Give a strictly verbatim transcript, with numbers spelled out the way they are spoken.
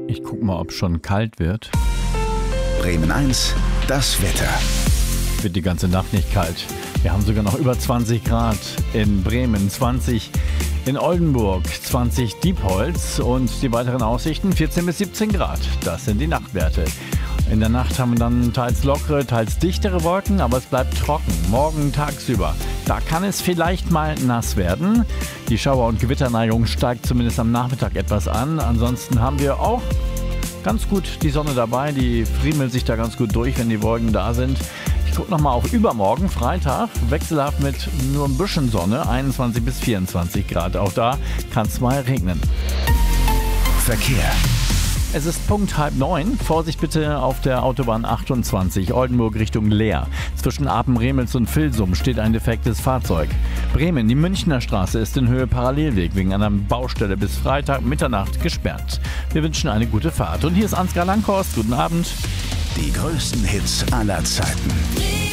Ich guck mal, ob es schon kalt wird. Bremen eins, das Wetter. Wird die ganze Nacht nicht kalt. Wir haben sogar noch über zwanzig Grad in Bremen, zwanzig in Oldenburg, zwanzig Diepholz und die weiteren Aussichten vierzehn bis siebzehn Grad. Das sind die Nachtwerte. In der Nacht haben wir dann teils lockere, teils dichtere Wolken, aber es bleibt trocken. Morgen tagsüber, da kann es vielleicht mal nass werden. Die Schauer- und Gewitterneigung steigt zumindest am Nachmittag etwas an. Ansonsten haben wir auch ganz gut die Sonne dabei. Die friemelt sich da ganz gut durch, wenn die Wolken da sind. Ich gucke nochmal auf übermorgen, Freitag, wechselhaft mit nur ein bisschen Sonne, einundzwanzig bis vierundzwanzig Grad. Auch da kann es mal regnen. Verkehr. Es ist Punkt halb neun. Vorsicht bitte auf der Autobahn achtundzwanzig, Oldenburg Richtung Leer. Zwischen Apen-Remels und Vilsum steht ein defektes Fahrzeug. Bremen, die Münchner Straße ist in Höhe Parallelweg wegen einer Baustelle bis Freitag Mitternacht gesperrt. Wir wünschen eine gute Fahrt. Und hier ist Ansgar Langhorst. Guten Abend. Die größten Hits aller Zeiten.